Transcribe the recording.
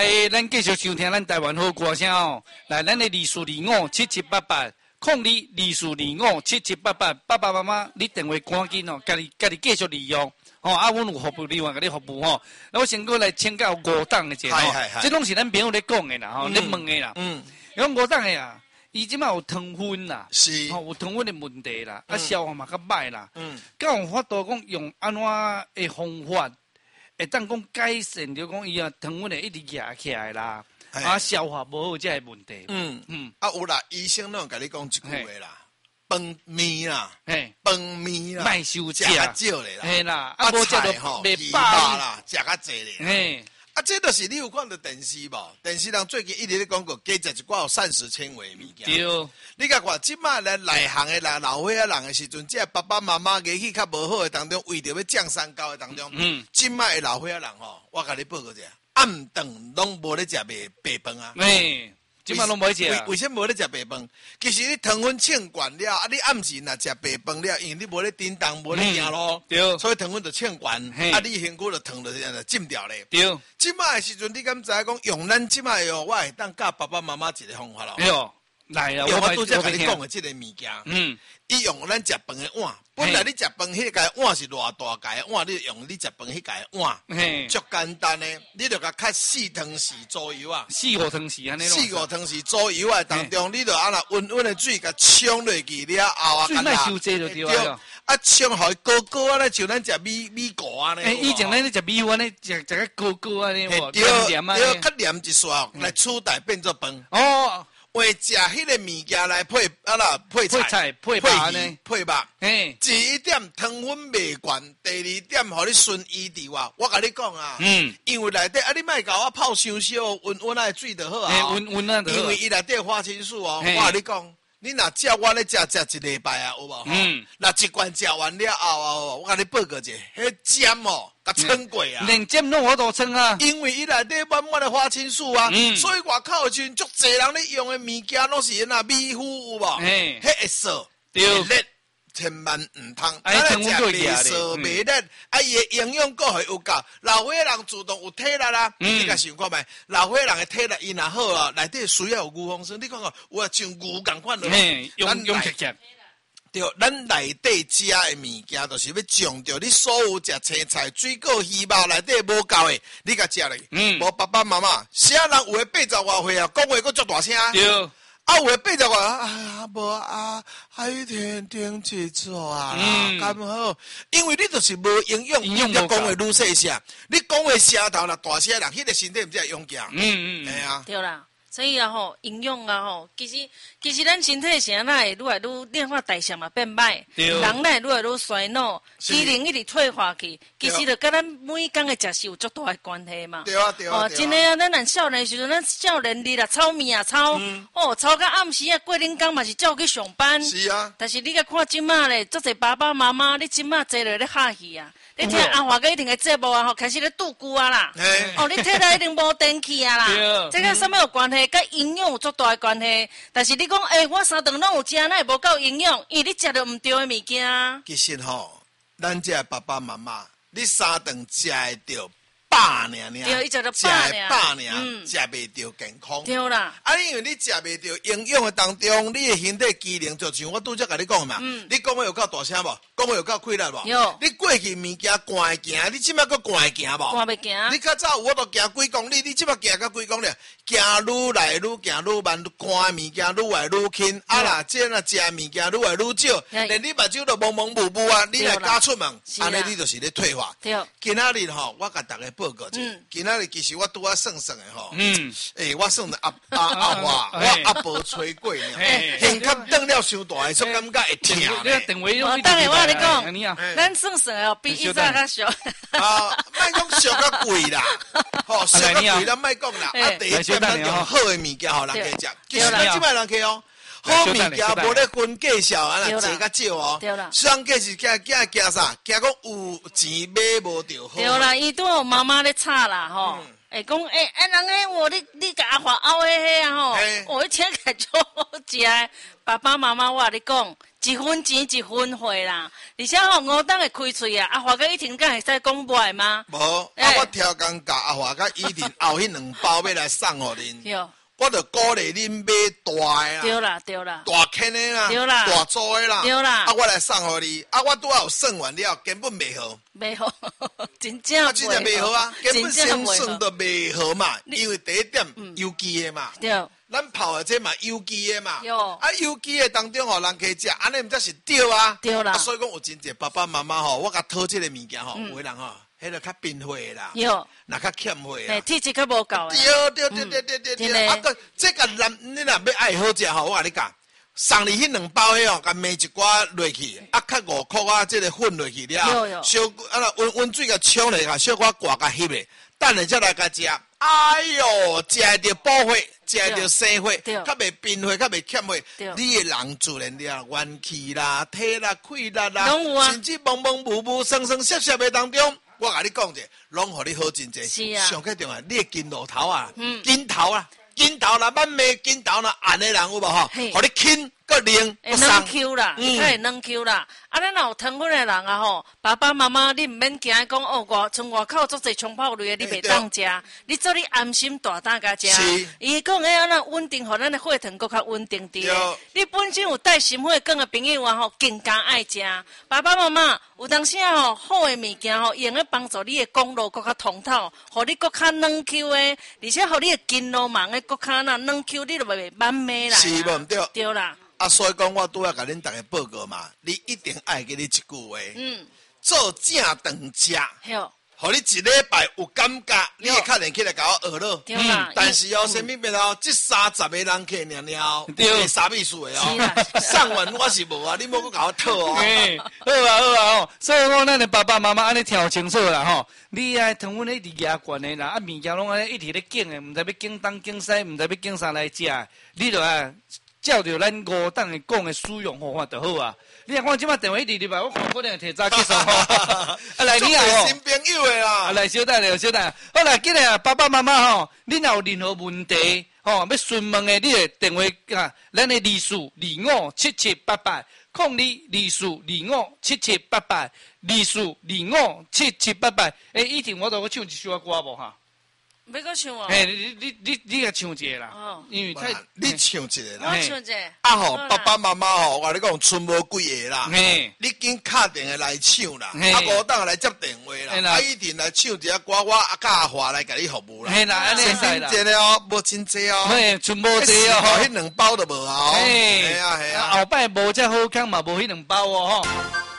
来，咱继续收听咱台湾好歌声哦。来，咱的24257788，0224257788，爸爸妈妈，你电话赶紧哦，家己继续利用。哦，啊，阮有服务，另外甲你服务吼。那我先过来请教五档的者吼，这拢是咱朋友咧讲的啦，吼，咧问的啦。因为五档的啊，伊即马有糖分啦， 是， 吼有糖分的问题啦，啊消化嘛较歹啦。敢有法度讲用安怎的方法？会当讲改善，就讲伊啊糖分会一直压起来啦，啊消化无好这个问题。 啊有啦，医生拢甲你讲一句话啦，饭面啦，饭面啦， 卖收食较少咧啦， 嘿啦，啊无食到袂饱啦，食较济咧。 嘿， 啊，这就是你有看到电视无？电视人最近一直咧讲过，加食一寡有膳食纤维物件。 对， 你甲看，即摆来内行的啦，老岁仔人的时阵，这爸爸妈妈牙齿较无好的当中，为着要降三高的当中，即摆的老岁仔人吼，我甲你报告者，暗顿拢无咧食白饭啊。 即摆拢无食。 为什么无咧食白饭？其实你糖分称悬了，啊，你暗时若食白饭了，因为你无咧叮当，无咧行咯， 对， 所以糖分就称悬，啊，你身躯就糖就浸掉咧。 对， 即摆的时阵，你敢知讲用咱即摆哦，我会当教爸爸妈妈一个方法咯。 哎呦，来啊！ 我拄则甲你讲的即个物件，伊用咱食饭的碗，本来你食饭迄个碗是偌大个碗，你用你食饭迄个碗，足简单的，你就甲开4汤匙左右啊 ，4、5汤匙安尼咯 ，4、5汤匙左右啊，当中你就安那温温的水甲冲落去了后啊， 水莫收济就对了。 啊，冲互伊高高安尼，像咱食米糊安尼。 以前咱咧食米糊安尼，食个高高安尼， 对，较黏一撮来取代变做饭。 哦。 会食迄个物件来配配菜、 配肉呢？ 配肉。第一点糖分袂悬，第二点互你顺医治啊！我甲你讲啊，因为内底啊，你莫甲我泡伤烧温温的水就好啊。 温啊， 因为伊内底花青素哦，我甲你讲。你若照我咧食一礼拜啊，有无？若一罐食完了后啊，我甲你报告者，迄尖哦，甲撑过啊， 连尖拢我都撑啊。 因为伊内底满满的花青素啊，所以外口的时阵，足侪人咧用的物件拢是那米糊有无？迄会涩，会烈，千万唔通。啊，食袂涩袂烈，啊，伊的营养够系有够。老岁人自动有体力啦，你甲想看觅？老岁人的体力伊若好啊，内底需要有牛丰生，你看看，有啊像牛共款咯。 用吃吃。 对，咱内底食的物件，就是要将着你所有食青菜、水果、鱼肉内底无够的，你甲食咧。无爸爸妈妈，啥人有诶80外岁啊，讲话佫足大声。 对。 啊，有诶80外，哎呀，无啊，还一天天去做啊，咁好。因为你就是无营养，你讲话愈细声，你讲话舌头若大声人，迄个身体毋才会勇强。哎呀， 对啦。所以啊吼，营养啊吼，其实咱身体是安那会愈来愈变化代谢嘛变歹，人咧愈来愈衰老，机能一直退化去，其实就跟咱每工的食食有足大的关系嘛。 对啊对啊。 哦，真诶啊，咱少年时阵，咱少年日啦，炒面啊炒，炒到暗时啊，过恁工嘛是照去上班。 是啊。 但是你甲看即马咧，足侪爸爸妈妈，你即马坐落咧哈气啊。你听阿华哥一定个节目啊，吼，开始咧度菇啊啦，哦，你体内一定无电气啊啦，这个什么有关系？跟营养有足大的关系。但是你讲，我3顿拢有食，那会无够营养，因为你食着唔对的物件。 其实吼，咱这爸爸妈妈，你3顿食会着饱尔， 对，伊食着饱尔，食袂着健康。 对啦， 啊，因为你食袂着营养的当中，你的身体机能就像我拄则甲你讲嘛，你讲话有够大声无？讲话有够快力无？ 有。 你过去物件赶会行，你即摆佫赶会行无？ 赶袂行。 你较早我都行几公里，你即摆行到几公里？行愈来愈行愈慢，赶的物件愈来愈轻。啊啦，这若食物件愈来愈少，连你目睭都蒙蒙雾雾啊！你来敢出门，安尼你就是咧退化。 对。 今仔日吼，我甲大家报告者，今仔日其实我拄啊算算的吼，我算的阿华，我阿婆吹过呢，胸壳瞪了伤大的，所感觉会疼咧。 等下我跟你讲，咱算算哦，比以前较俗。 啊，莫讲俗较贵啦，吼，俗较贵咱莫讲啦。啊，第一点咱用好的物件互人家食，其实咱即摆人客哦。好物件无咧分介绍，安那济较少哦。双价是惊啥？惊讲有钱买无着好。 对啦，伊拄有妈妈咧吵啦吼。会讲人你甲阿华拗迄啊吼，我请起足好食。爸爸妈妈我甲你讲， 一分钱一分货啦。而且吼，5档会开喙啊，阿华哥一婷敢会使讲卖吗？ 无，我挑工甲阿华甲一婷后迄2包要来送互恁。我就鼓励恁买大的啦， 对啦对啦， 大坑的啦， 对啦， 大组的啦， 对啦。 我来送互你，我拄好有算完了，根本袂好， 袂好，真正袂好啊，根本先算都袂好嘛，因为第一点有机的嘛， 对， 咱泡的这嘛有机的嘛， 有有机的当中吼，人客食，安尼毋则是对啊， 对啦， 所以讲有真济爸爸妈妈吼，我甲讨这个物件吼，有的人吼。迄个较贫血啦，那较欠血啊， 体质较无够诶。 对，啊个这个你若要爱好食吼，我甲你讲，送你迄2包迄哦，甲糜一寡落去，啊，较5块啊，这个混落去了，小啊那温水甲冲咧，甲小可挂甲翕咧，等下才来甲食。哎哟，食着补血，食着生血，较袂贫血，较袂欠血。你的人自然了，元气啦、体力、气力啦，甚至懵懵糊糊、生生涩涩的当中。我甲你讲者，拢互你好真济。 是啊， 上个重要，你的筋路头啊，筋头啦，筋头啦，慢慢筋头啦，按的人有无吼？互你轻个灵， 会软 Q 啦，较会软 Q 啦。啊，咱若有糖分的人啊吼，爸爸妈妈你毋免惊讲哦，村外口足侪冲泡类的，你袂当食，你做你安心大胆甲食。伊讲诶，咱稳定，互咱的血糖搁较稳定啲。你本身有带心血管的朋友啊吼，更加爱食。爸爸妈妈有当时啊吼，好的物件吼，用来帮助你的公路搁较通透，互你搁较软 Q 的，而且互你的筋路网的搁较软 Q， 你就袂慢慢来。 是无毋对？ 对啦。 啊，所以讲，我拄要甲恁逐个报告嘛，你一定爱给你一句话，做正当食，互你一礼拜有感觉，你会较能起来甲我学咯。但是哦，什么变哦，这30个人客了，对，3米数的哦，送完我是无啊，你莫搁甲我讨哦。 好啊，所以讲，咱的爸爸妈妈安尼听清楚啦吼，你爱糖分一直压悬的啦，啊，物件拢安尼一直咧拣的，毋知要拣东拣西，毋知要拣啥来食，你就啊。照着咱5档的讲的使用方法就好啊！你若看即摆电话一直入来，我看可能提早结束吼。啊，来你啊新朋友的啦！ 啊，来小等，小等。好啦，今日啊，爸爸妈妈吼，你若有任何问题吼，要询问的，你的电话啊，咱的24257788，04257788，24257788。以前我都去唱一首歌无哈？ 要搁唱哦！ 你甲唱一个啦，因为太你唱一个啦， 我唱一个。 啊吼，爸爸妈妈吼，我跟你讲，剩无几个啦，你紧敲电话来唱啦，啊5档来接电话啦，啊一定来唱一下歌，我甲阿华来甲你服务啦。 嘿啦，安尼使啦。 真的哦，无真济哦， 嘿，剩无济哦， 迄2包都无啊。 嘿啊，后摆无遮好康嘛，无迄2包哦吼。